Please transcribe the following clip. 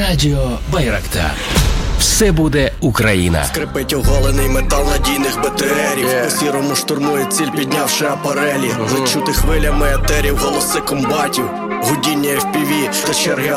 Радіо Байрактар. Все буде Україна. Скрипить оголений метал надійних БТРів. По сірому штурмує ціль, піднявши апарелі. Зачути хвилями етерів, голоси комбатів, гудіння FPV та черги